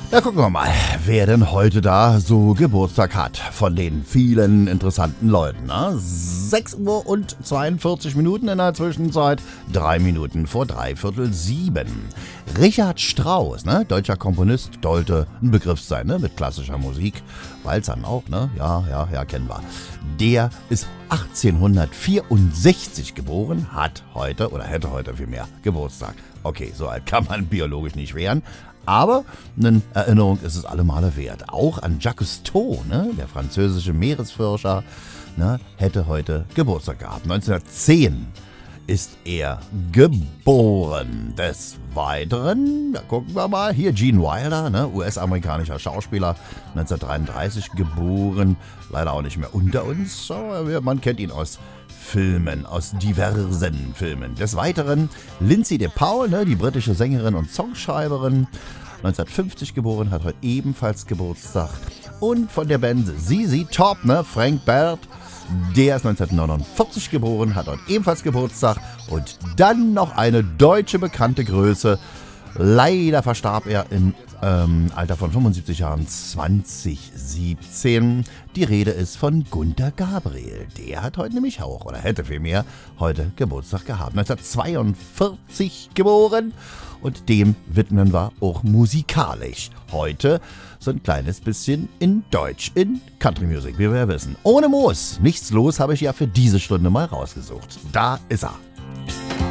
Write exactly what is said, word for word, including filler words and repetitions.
Ja, gucken wir mal, wer denn heute da so Geburtstag hat von den vielen interessanten Leuten. Ne? sechs Uhr und zweiundvierzig Minuten in der Zwischenzeit, drei Minuten vor dreiviertel sieben. Richard Strauss, ne? Deutscher Komponist, sollte ein Begriff sein, ne? Mit klassischer Musik. Walzern auch, ne? Ja, ja, ja, kennen wir. Der ist achtzehnhundertvierundsechzig geboren, hat heute, oder hätte heute vielmehr, Geburtstag. Okay, so alt kann man biologisch nicht werden. Aber eine Erinnerung ist es allemal wert. Auch an Jacques Cousteau, ne, der französische Meeresforscher, ne, hätte heute Geburtstag gehabt. neunzehnhundertzehn ist er geboren. Des Weiteren, da gucken wir mal, hier Gene Wilder, ne, U S-amerikanischer Schauspieler, neunzehnhundertdreiunddreißig geboren, leider auch nicht mehr unter uns, aber man kennt ihn aus Filmen, aus diversen Filmen. Des Weiteren Lindsay DePaul, ne, die britische Sängerin und Songschreiberin, neunzehnhundertfünfzig geboren, hat heute ebenfalls Geburtstag. Und von der Band Z Z Top, ne, Frank Baird, der ist neunzehnhundertneunundvierzig geboren, hat heute ebenfalls Geburtstag. Und dann noch eine deutsche bekannte Größe. Leider verstarb er im ähm, Alter von fünfundsiebzig Jahren zwanzig siebzehn. Die Rede ist von Gunter Gabriel. Der hat heute nämlich auch, oder hätte vielmehr, heute Geburtstag gehabt. neunzehnhundertzweiundvierzig geboren und dem widmen wir auch musikalisch heute so ein kleines bisschen in Deutsch, in Country Music, wie wir ja wissen. Ohne Moos, nichts los, habe ich ja für diese Stunde mal rausgesucht. Da ist er.